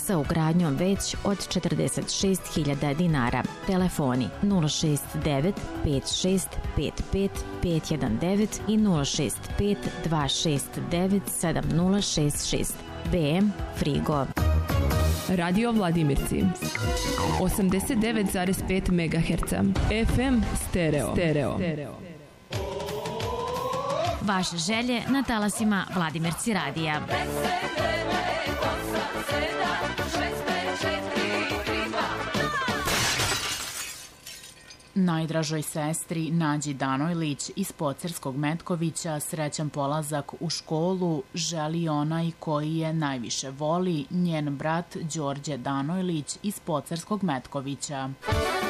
sa ugradnjom već od 46.000 dinara. Telefoni 069 56 55 519 i 065 269 7066. BM Frigo. Radio Vladimirci 89,5 MHz FM stereo. Vaše želje na talasima Vladimirci radija. Najdražoj sestri Nađi Danojlić iz Pocerskog Metkovića srećan polazak u školu želi onaj koji je najviše voli, njen brat Đorđe Danojlić iz Pocerskog Metkovića.